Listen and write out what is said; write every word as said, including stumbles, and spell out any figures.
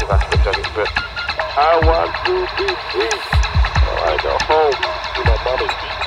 I can tell you, but I want to be free. So I go home to my mommy.